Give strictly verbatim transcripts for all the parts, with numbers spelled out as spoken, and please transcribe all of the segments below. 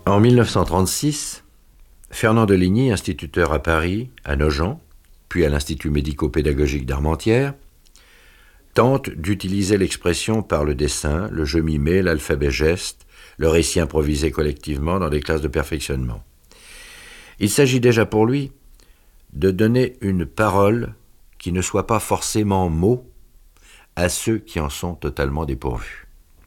En mille neuf cent trente-six, Fernand de Ligny, instituteur à Paris, à Nogent, puis à l'Institut médico-pédagogique d'Armentières, tente d'utiliser l'expression par le dessin, le jeu mimé, l'alphabet geste, le récit improvisé collectivement dans des classes de perfectionnement. Il s'agit déjà pour lui de donner une parole qui ne soit pas forcément mot à ceux qui en sont totalement dépourvus.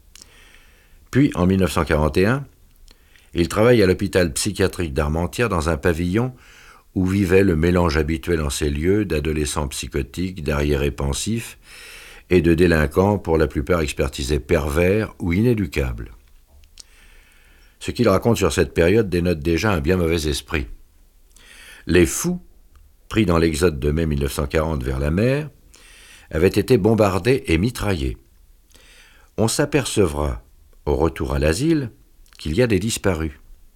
Puis, en mille neuf cent quarante et un, il travaille à l'hôpital psychiatrique d'Armentières dans un pavillon où vivait le mélange habituel en ces lieux d'adolescents psychotiques, d'arriérés pensifs et de délinquants pour la plupart expertisés pervers ou inéducables. Ce qu'il raconte sur cette période dénote déjà un bien mauvais esprit. Les fous, pris dans l'exode de mai mille neuf cent quarante vers la mer, avaient été bombardés et mitraillés. On s'apercevra, au retour à l'asile, qu'il y a des disparus.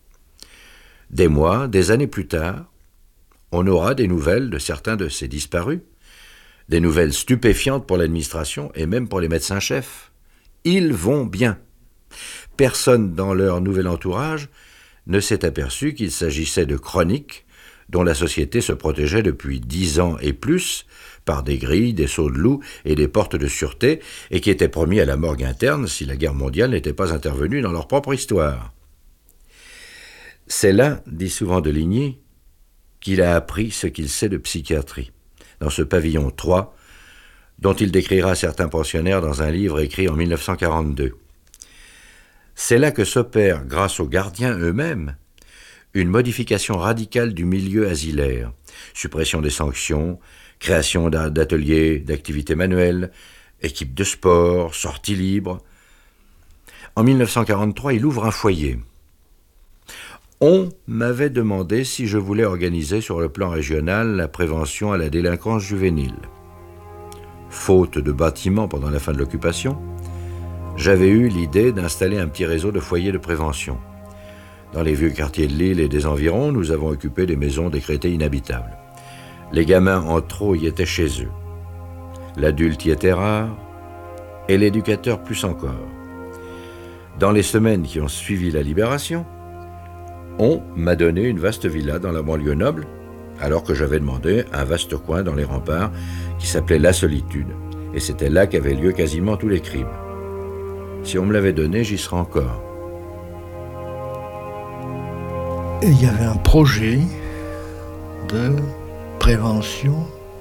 Des mois, des années plus tard, on aura des nouvelles de certains de ces disparus, des nouvelles stupéfiantes pour l'administration et même pour les médecins-chefs. Ils vont bien. Personne dans leur nouvel entourage ne s'est aperçu qu'il s'agissait de chroniques dont la société se protégeait depuis dix ans et plus par des grilles, des sauts de loup et des portes de sûreté et qui étaient promis à la morgue interne si la guerre mondiale n'était pas intervenue dans leur propre histoire. C'est là, dit souvent de Ligny, qu'il a appris ce qu'il sait de psychiatrie, dans ce pavillon trois, dont il décrira certains pensionnaires dans un livre écrit en mille neuf cent quarante-deux. C'est là que s'opère, grâce aux gardiens eux-mêmes, une modification radicale du milieu asilaire, suppression des sanctions, création d'ateliers, d'activités manuelles, équipes de sport, sorties libres. En mille neuf cent quarante-trois, il ouvre un foyer. On m'avait demandé si je voulais organiser sur le plan régional la prévention à la délinquance juvénile. Faute de bâtiments pendant la fin de l'occupation, j'avais eu l'idée d'installer un petit réseau de foyers de prévention. Dans les vieux quartiers de l'île et des environs, nous avons occupé des maisons décrétées inhabitables. Les gamins en trop y étaient chez eux. L'adulte y était rare, et l'éducateur plus encore. Dans les semaines qui ont suivi la libération, on m'a donné une vaste villa dans la banlieue noble, alors que j'avais demandé un vaste coin dans les remparts qui s'appelait La Solitude, et c'était là qu'avaient lieu quasiment tous les crimes. Si on me l'avait donné, j'y serais encore. Et il y avait un projet de prévention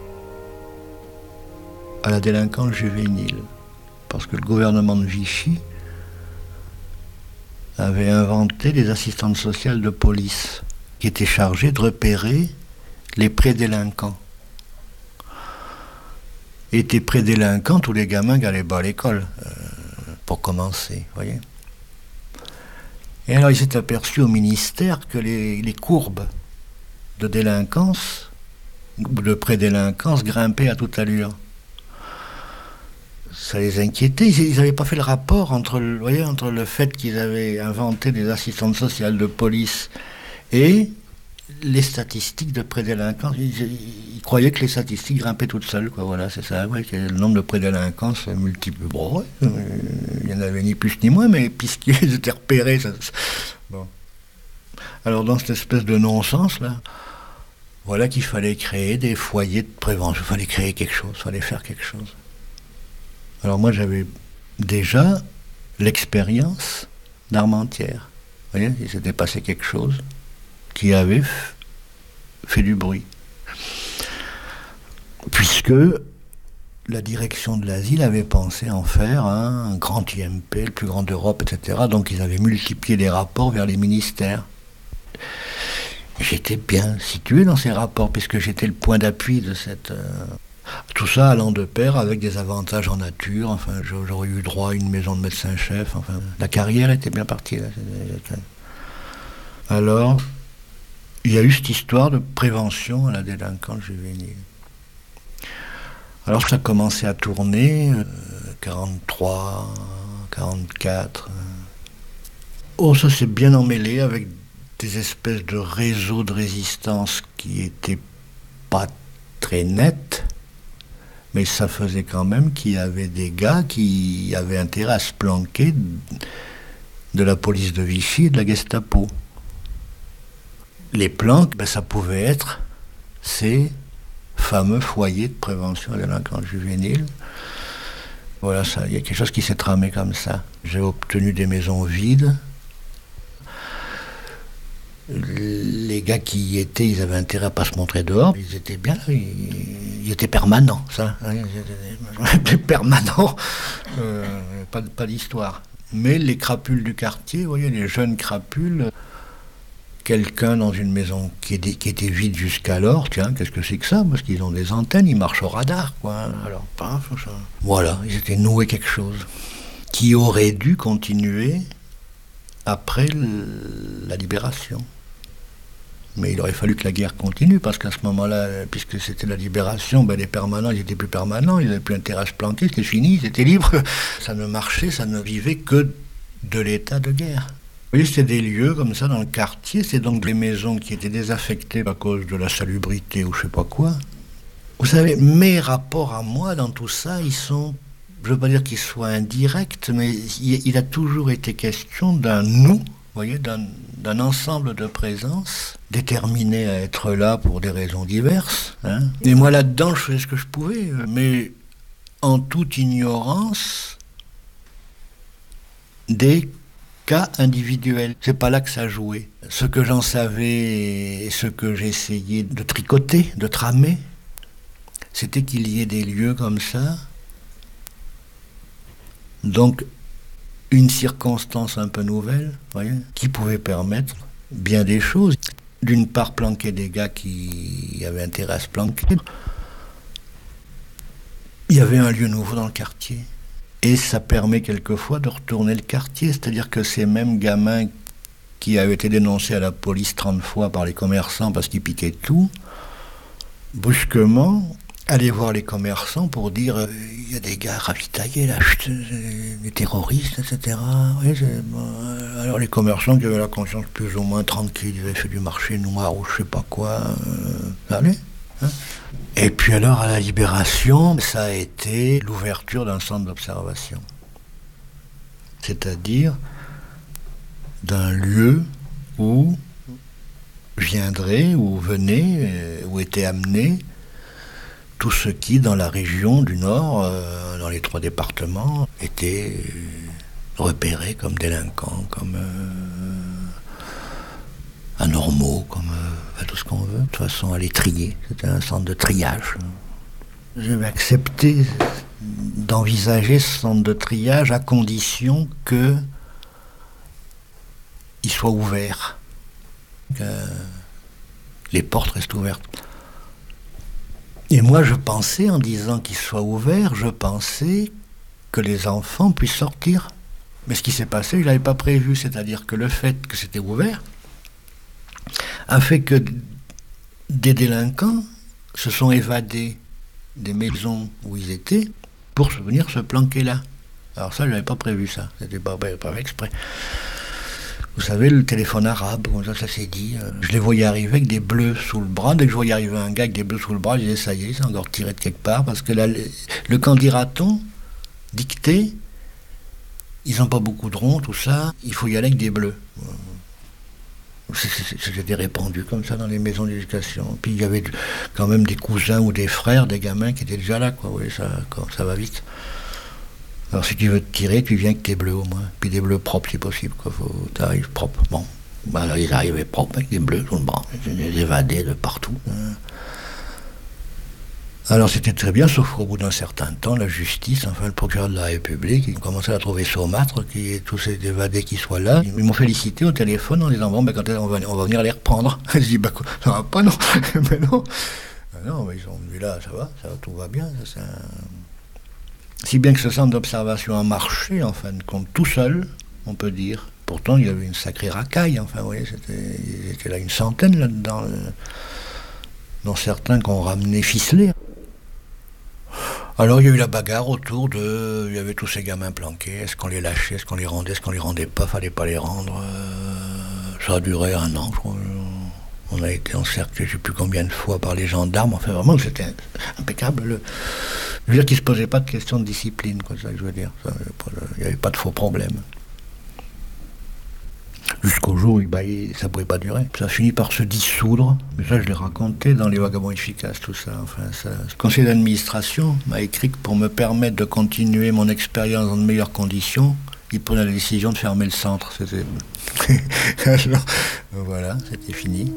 à la délinquance juvénile, parce que le gouvernement de Vichy avait inventé des assistantes sociales de police qui étaient chargées de repérer les prédélinquants. Et étaient prédélinquants tous les gamins qui allaient pas à l'école, euh, pour commencer, voyez. Et alors il s'est aperçu au ministère que les, les courbes de délinquance, de prédélinquance, grimpaient à toute allure. Ça les inquiétait, ils n'avaient pas fait le rapport entre, vous voyez, entre le fait qu'ils avaient inventé des assistantes sociales de police et les statistiques de prédélinquance. Ils, ils croyaient que les statistiques grimpaient toutes seules, quoi. Voilà, c'est ça, ouais, que le nombre de prédélinquants se multiplie. Bon, ouais, euh, il n'y en avait ni plus ni moins, mais puisqu'ils étaient repérés, ça, ça... Bon. Alors dans cette espèce de non-sens, là, voilà qu'il fallait créer des foyers de prévention, il fallait créer quelque chose, il fallait faire quelque chose. Alors moi j'avais déjà l'expérience d'Armentières. Vous voyez, il s'était passé quelque chose qui avait f- fait du bruit. Puisque la direction de l'asile avait pensé en faire un, un grand I M P, le plus grand d'Europe, et cetera. Donc ils avaient multiplié les rapports vers les ministères. J'étais bien situé dans ces rapports, puisque j'étais le point d'appui de cette... Euh, tout ça allant de pair avec des avantages en nature. Enfin, j'aurais eu droit à une maison de médecin-chef. Enfin, la carrière était bien partie. Là. Alors, il y a eu cette histoire de prévention à la délinquance juvénile. Alors, ça a commencé à tourner, euh, quarante-trois, quarante-quatre. Euh. Oh, ça s'est bien emmêlé avec des espèces de réseaux de résistance qui étaient pas très nets. Mais ça faisait quand même qu'il y avait des gars qui avaient intérêt à se planquer de la police de Vichy et de la Gestapo. les planques, ben, ça pouvait être ces fameux foyers de prévention de la délinquance juvénile. Voilà, il y a quelque chose qui s'est tramé comme ça. J'ai obtenu des maisons vides. Les gars qui y étaient, ils avaient intérêt à ne pas se montrer dehors. Ils étaient bien là, ils, ils étaient permanents, ça. Ils étaient permanents, euh, pas, pas d'histoire. Mais les crapules du quartier, vous voyez, les jeunes crapules, quelqu'un dans une maison qui était, qui était vide jusqu'alors, tiens, qu'est-ce que c'est que ça? Parce qu'ils ont des antennes, ils marchent au radar, quoi. Alors, paf, ça. Voilà, ils étaient noués quelque chose qui aurait dû continuer après le, la libération. Mais il aurait fallu que la guerre continue, parce qu'à ce moment-là, puisque c'était la libération, ben les permanents, ils n'étaient plus permanents, ils n'avaient plus intérêt à se planquer, c'était fini, ils étaient libres. Ça ne marchait, ça ne vivait que de l'état de guerre. Vous voyez, c'était des lieux comme ça dans le quartier, c'est donc des maisons qui étaient désaffectées à cause de la salubrité ou je sais pas quoi. Vous savez, mes rapports à moi dans tout ça, ils sont, je veux pas dire qu'ils soient indirects, mais il, il a toujours été question d'un nous, vous voyez, d'un, d'un ensemble de présences déterminées à être là pour des raisons diverses. Hein. Et moi là-dedans, je faisais ce que je pouvais, mais en toute ignorance des cas individuels. C'est pas là que ça jouait. Ce que j'en savais et ce que j'essayais de tricoter, de tramer, c'était qu'il y ait des lieux comme ça. Donc, une circonstance un peu nouvelle, voyez, qui pouvait permettre bien des choses. D'une part, planquer des gars qui avaient intérêt à se planquer. Il y avait un lieu nouveau dans le quartier. Et ça permet quelquefois de retourner le quartier. C'est-à-dire que ces mêmes gamins qui avaient été dénoncés à la police trente fois par les commerçants parce qu'ils piquaient tout, brusquement, allaient voir les commerçants pour dire euh, il y a des gars ravitaillés là, chut, des terroristes, et cetera. Oui, bon, alors les commerçants qui avaient la conscience plus ou moins tranquille, ils avaient fait du marché noir ou je sais pas quoi, euh, allez, hein. Et puis alors, à la libération, ça a été l'ouverture d'un centre d'observation. C'est-à-dire d'un lieu où viendraient, où venaient, où étaient amenés tous ceux qui, dans la région du Nord, euh, dans les trois départements, étaient repérés comme délinquants, comme euh, anormaux, comme... Euh, tout ce qu'on veut, de toute façon à les trier, c'était un centre de triage. J'avais accepté d'envisager ce centre de triage à condition que il soit ouvert, que les portes restent ouvertes. Et moi je pensais, en disant qu'il soit ouvert, je pensais que les enfants puissent sortir. Mais ce qui s'est passé, je ne l'avais pas prévu, c'est-à-dire que le fait que c'était ouvert a fait que des délinquants se sont évadés des maisons où ils étaient pour venir se planquer là. Alors ça, je n'avais pas prévu ça, c'était pas, pas exprès. Vous savez, le téléphone arabe, comme ça, ça s'est dit. Euh, je les voyais arriver avec des bleus sous le bras. Dès que je voyais arriver un gars avec des bleus sous le bras, je disais, ça y est, c'est encore tiré de quelque part, parce que là, le, le candidaton dicté, ils n'ont pas beaucoup de ronds, tout ça, il faut y aller avec des bleus. C'était répandu comme ça dans les maisons d'éducation. Puis il y avait quand même des cousins ou des frères, des gamins qui étaient déjà là, quoi. Oui, ça, ça va vite. Alors si tu veux te tirer, tu viens avec tes bleus au moins. Puis des bleus propres si possible, quoi. Faut t'arrives propre. Bon. Ben, alors ils arrivaient propres avec des bleus sur le bras. Ils évadaient de partout. Alors c'était très bien, sauf qu'au bout d'un certain temps, la justice, enfin le procureur de la République, ils commençaient à trouver saumâtre, qu'il y ait tous ces évadés qui soient là. Ils m'ont félicité au téléphone en disant, bon, ben, quand on va, on va venir les reprendre. Je dis, bah, quoi, ça va pas, non. Mais non. Ben non, ben, ils sont venus là, ça va, ça va, tout va bien. Ça, c'est un... Si bien que ce centre d'observation a marché, en fin de compte, tout seul, on peut dire. Pourtant, il y avait une sacrée racaille, enfin, vous voyez, c'était, il était là une centaine là-dedans, dont certains qu'on ramenait ficelés. Alors il y a eu la bagarre autour de... Il y avait tous ces gamins planqués, est-ce qu'on les lâchait, est-ce qu'on les rendait, est-ce qu'on les rendait pas, fallait pas les rendre. Euh, ça a duré un an, je crois. On a été encerclés, je ne sais plus combien de fois, par les gendarmes. Enfin, vraiment, c'était impeccable. Le... Je veux dire qu'il ne se posait pas de question de discipline, quoi, ça que je veux dire. Ça, il n'y avait pas de faux problèmes. Jusqu'au jour où bah, ça ne pouvait pas durer. Ça finit par se dissoudre. Mais ça, je l'ai raconté dans Les Vagabonds efficaces, tout ça. Enfin, ça. Le conseil d'administration m'a écrit que pour me permettre de continuer mon expérience dans de meilleures conditions, il prenait la décision de fermer le centre. C'était... Alors, voilà, c'était fini.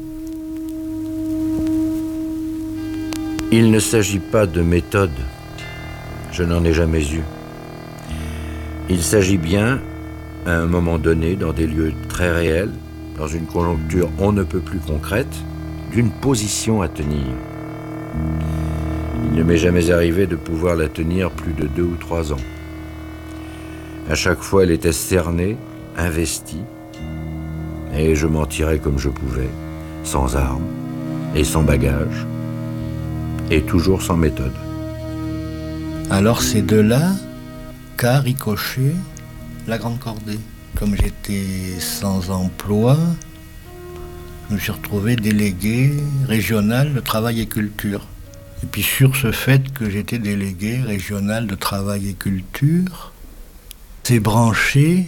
Il ne s'agit pas de méthode. Je n'en ai jamais eu. Il s'agit bien, à un moment donné, dans des lieux très réels, dans une conjoncture on ne peut plus concrète, d'une position à tenir. Il ne m'est jamais arrivé de pouvoir la tenir plus de deux ou trois ans. À chaque fois, elle était cernée, investie, et je m'en tirais comme je pouvais, sans armes et sans bagage, et toujours sans méthode. Alors c'est de là qu'a ricoché la Grande Cordée. Comme j'étais sans emploi, je me suis retrouvé délégué régional de travail et culture. Et puis sur ce fait que j'étais délégué régional de travail et culture, c'est branché.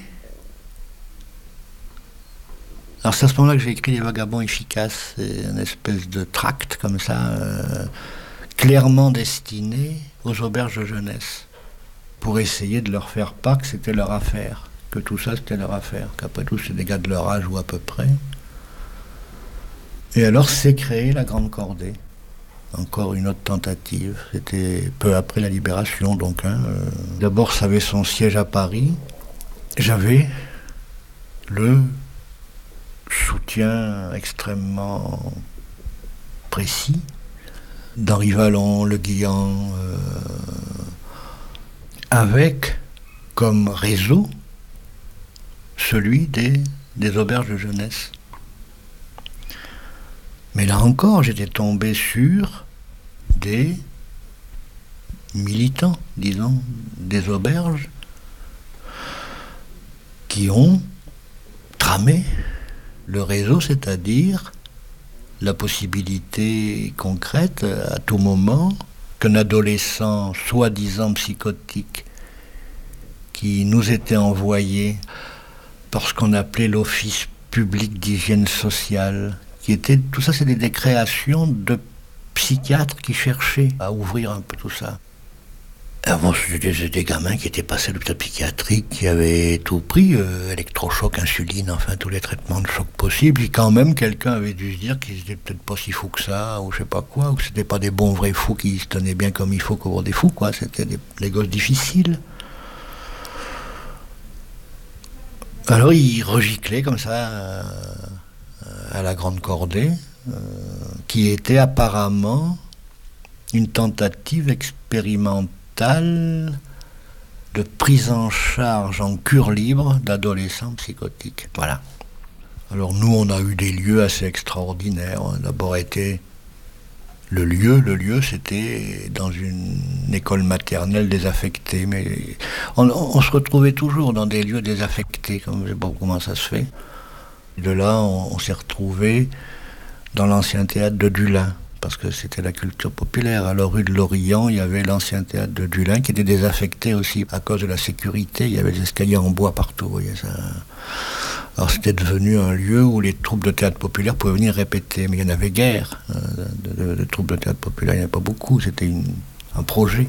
Alors c'est à ce moment-là que j'ai écrit Les Vagabonds efficaces, c'est une espèce de tract comme ça, euh, clairement destiné aux auberges de jeunesse, pour essayer de leur faire part que c'était leur affaire, que tout ça c'était leur affaire, qu'après tout c'est des gars de leur âge ou à peu près. Et alors s'est créée la Grande Cordée. Encore une autre tentative, c'était peu après la Libération donc. Hein, euh. D'abord ça avait son siège à Paris, j'avais le soutien extrêmement précis d'Henri Vallon, Le Guillan, euh, avec comme réseau celui des, des auberges de jeunesse. Mais là encore, j'étais tombé sur des militants, disons, des auberges qui ont tramé le réseau, c'est-à-dire la possibilité concrète à tout moment qu'un adolescent soi-disant psychotique qui nous était envoyé par ce qu'on appelait l'Office public d'hygiène sociale, qui était, tout ça c'est des, des créations de psychiatres qui cherchaient à ouvrir un peu tout ça. Avant, c'était des, des gamins qui étaient passés à l'hôpital psychiatrique, qui avaient tout pris, euh, électrochoc, insuline, enfin tous les traitements de choc possibles, et quand même quelqu'un avait dû se dire qu'ils étaient peut-être pas si fous que ça, ou je sais pas quoi, ou que c'était pas des bons vrais fous qui se tenaient bien comme il faut pour des fous, quoi, c'était des, des gosses difficiles. Alors ils regiclaient comme ça euh, à la Grande Cordée, euh, qui était apparemment une tentative expérimentale de prise en charge en cure libre d'adolescents psychotiques. Voilà. Alors nous, on a eu des lieux assez extraordinaires. On a d'abord été le lieu, le lieu, c'était dans une école maternelle désaffectée. Mais on, on se retrouvait toujours dans des lieux désaffectés, comme je sais pas comment ça se fait. De là, on, on s'est retrouvé dans l'ancien théâtre de Dulin, parce que c'était la culture populaire. Alors, rue de l'Orient, il y avait l'ancien théâtre de Dulin, qui était désaffecté aussi à cause de la sécurité. Il y avait des escaliers en bois partout, vous voyez ça. Alors, c'était devenu un lieu où les troupes de théâtre populaire pouvaient venir répéter. Mais il y en avait guère, hein, de, de, de troupes de théâtre populaire. Il n'y en avait pas beaucoup, c'était une, un projet.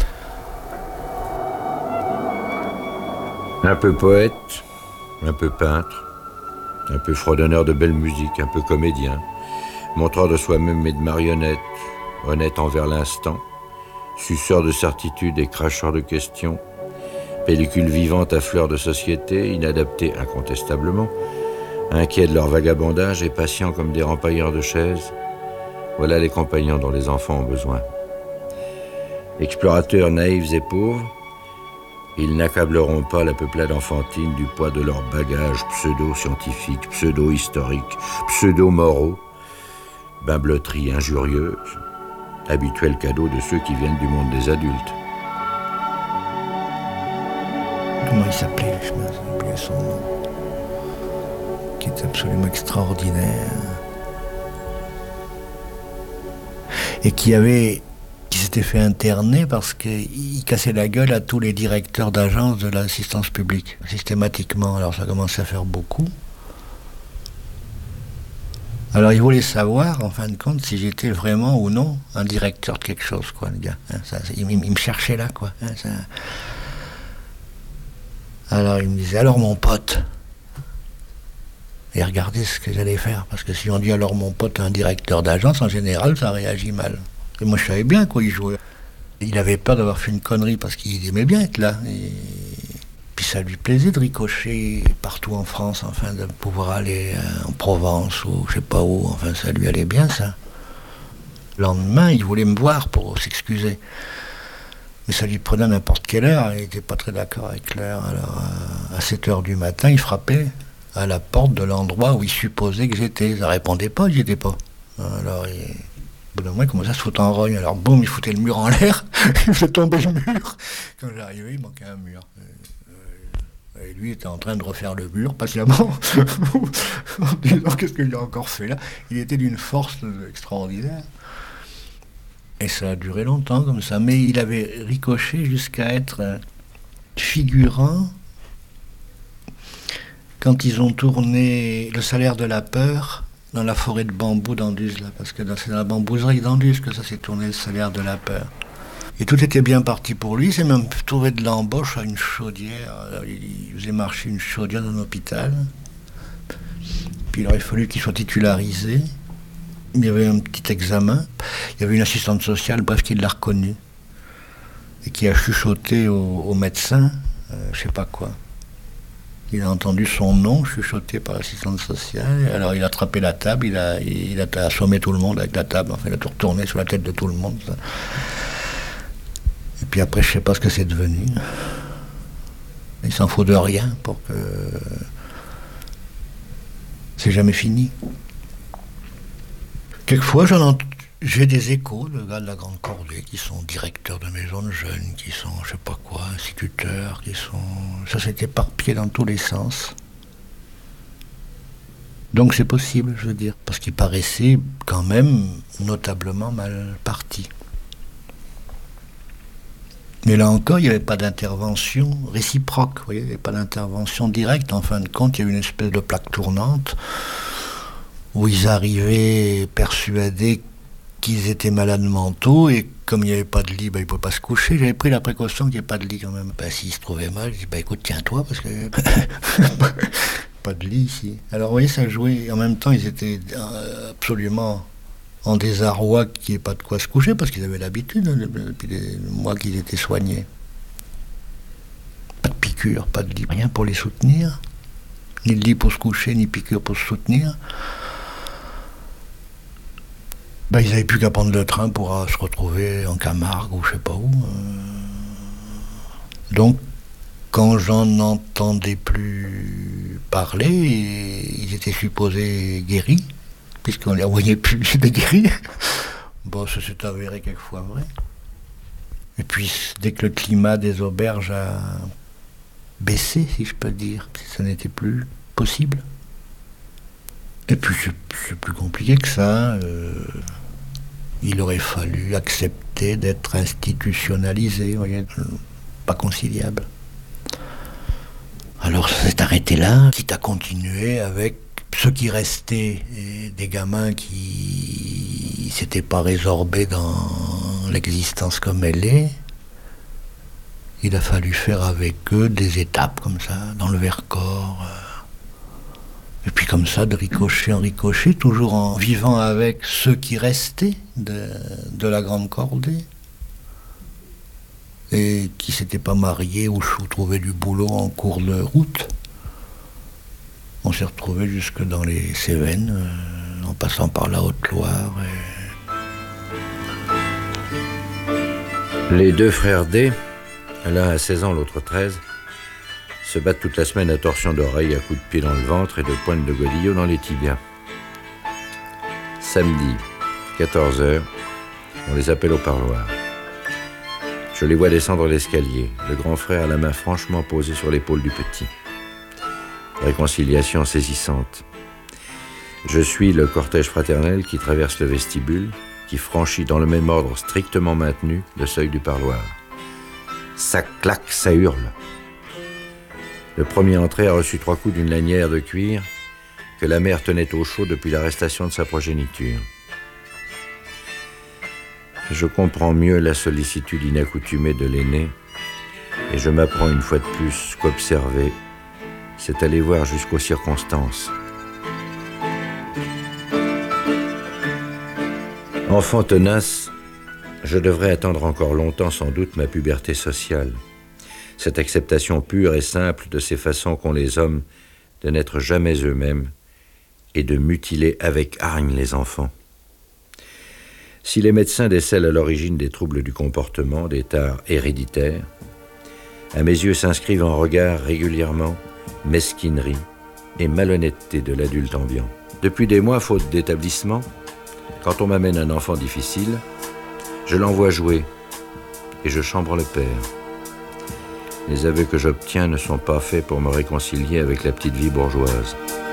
Un peu poète, un peu peintre, un peu fredonneur de belle musique, un peu comédien, montreur de soi-même et de marionnettes, honnête envers l'instant, suceur de certitudes et cracheur de questions, pellicule vivante à fleur de société, inadaptés incontestablement, inquiets de leur vagabondage et patients comme des rempailleurs de chaises, voilà les compagnons dont les enfants ont besoin. Explorateurs naïfs et pauvres, ils n'accableront pas la peuplade enfantine du poids de leurs bagages pseudo-scientifiques, pseudo-historiques, pseudo-moraux, bimbeloterie injurieuse, habituel cadeau de ceux qui viennent du monde des adultes. Comment il s'appelait, je me souviens plus son nom, qui est absolument extraordinaire, et qui avait, qui s'était fait interner parce qu'il cassait la gueule à tous les directeurs d'agences de l'assistance publique, systématiquement. Alors ça commençait à faire beaucoup. Alors il voulait savoir, en fin de compte, si j'étais vraiment ou non un directeur de quelque chose, quoi, le gars. Hein, ça, il, il me cherchait là, quoi. Hein, ça... Alors il me disait, alors mon pote. Et regardez ce que j'allais faire, parce que si on dit alors mon pote un directeur d'agence, en général, ça réagit mal. Et moi je savais bien quoi il jouait. Il avait peur d'avoir fait une connerie, parce qu'il aimait bien être là. Et... Puis ça lui plaisait de ricocher partout en France, enfin de pouvoir aller en Provence ou je sais pas où, enfin ça lui allait bien ça. Le lendemain, il voulait me voir pour s'excuser. Mais ça lui prenait n'importe quelle heure, il n'était pas très d'accord avec l'heure. Alors à sept heures du matin, il frappait à la porte de l'endroit où il supposait que j'étais. Ça répondait pas, j'y étais pas. Alors il... au bout d'un moment, il commençait à se foutre en rogne. Alors boum, il foutait le mur en l'air, il faisait tomber le mur. Quand j'arrivais, il manquait un mur. Et lui était en train de refaire le mur, patiemment, en disant qu'est-ce qu'il a encore fait là. Il était d'une force extraordinaire. Et ça a duré longtemps comme ça. Mais il avait ricoché jusqu'à être figurant quand ils ont tourné Le Salaire de la peur dans la forêt de bambou d'Anduze, là, parce que c'est dans la bambouserie d'Anduze que ça s'est tourné, Le Salaire de la peur. Et tout était bien parti pour lui, il s'est même trouvé de l'embauche à une chaudière. Alors, il faisait marcher une chaudière dans un hôpital. Puis il aurait fallu qu'il soit titularisé. Il y avait un petit examen. Il y avait une assistante sociale, bref, qui l'a reconnu. Et qui a chuchoté au, au médecin, euh, je sais pas quoi. Il a entendu son nom chuchoté par l'assistante sociale. Alors il a attrapé la table, il a, il a assommé tout le monde avec la table. Enfin, il a tout retourné sur la tête de tout le monde. Ça. Et puis après, je sais pas ce que c'est devenu. Il s'en faut de rien pour que... C'est jamais fini. Quelquefois, j'en ent... j'ai des échos de gars de la Grande Cordée qui sont directeurs de maisons de jeunes, qui sont, je sais pas quoi, instituteurs, qui sont... Ça s'est éparpillé dans tous les sens. Donc c'est possible, je veux dire, parce qu'ils paraissaient quand même notablement mal partis. Mais là encore, il n'y avait pas d'intervention réciproque, vous voyez, il n'y avait pas d'intervention directe. En fin de compte, il y a eu une espèce de plaque tournante où ils arrivaient persuadés qu'ils étaient malades mentaux et comme il n'y avait pas de lit, ben, ils ne pouvaient pas se coucher. J'avais pris la précaution qu'il n'y ait pas de lit quand même. Ben, s'ils se trouvaient mal, je dis ben, écoute, tiens-toi parce que pas de lit ici. Alors vous voyez, ça jouait. En même temps, ils étaient absolument en désarroi qu'il n'y ait pas de quoi se coucher, parce qu'ils avaient l'habitude, depuis des mois qu'ils étaient soignés. Pas de piqûre, pas de lit, rien pour les soutenir. Ni de lit pour se coucher, ni piqûre pour se soutenir. Ben, ils n'avaient plus qu'à prendre le train pour uh, se retrouver en Camargue ou je sais pas où. Donc, quand j'en entendais plus parler, ils étaient supposés guéris, puisqu'on les voyait plus de guéris. Bon, ça s'est avéré quelquefois vrai. Et puis, dès que le climat des auberges a baissé, si je peux dire, ça n'était plus possible. Et puis, c'est, c'est plus compliqué que ça. Euh, il aurait fallu accepter d'être institutionnalisé, vous voyez, pas conciliable. Alors, ça s'est arrêté là, quitte à continuer avec ceux qui restaient, et des gamins qui ne s'étaient pas résorbés dans l'existence comme elle est. Il a fallu faire avec eux des étapes comme ça, dans le Vercors. Et puis comme ça, de ricochet en ricochet, toujours en vivant avec ceux qui restaient de, de la Grande Cordée. Et qui ne s'étaient pas mariés ou trouvaient du boulot en cours de route. On s'est retrouvés jusque dans les Cévennes, euh, en passant par la Haute-Loire. Et... Les deux frères D, l'un a seize ans, l'autre treize, se battent toute la semaine à torsion d'oreille, à coups de pied dans le ventre et de pointe de godillot dans les tibias. Samedi, quatorze heures, on les appelle au parloir. Je les vois descendre l'escalier, le grand frère a la main franchement posée sur l'épaule du petit. Réconciliation saisissante. Je suis le cortège fraternel qui traverse le vestibule, qui franchit dans le même ordre strictement maintenu le seuil du parloir. Ça claque, ça hurle. Le premier entré a reçu trois coups d'une lanière de cuir que la mère tenait au chaud depuis l'arrestation de sa progéniture. Je comprends mieux la sollicitude inaccoutumée de l'aîné, et je m'apprends une fois de plus qu'observer, c'est aller voir jusqu'aux circonstances. Enfant tenace, je devrais attendre encore longtemps sans doute ma puberté sociale, cette acceptation pure et simple de ces façons qu'ont les hommes de n'être jamais eux-mêmes et de mutiler avec hargne les enfants. Si les médecins décèlent à l'origine des troubles du comportement, des tares héréditaires, à mes yeux s'inscrivent en regard régulièrement mesquinerie et malhonnêteté de l'adulte ambiant. Depuis des mois, faute d'établissement, quand on m'amène un enfant difficile, je l'envoie jouer et je chambre le père. Les aveux que j'obtiens ne sont pas faits pour me réconcilier avec la petite vie bourgeoise.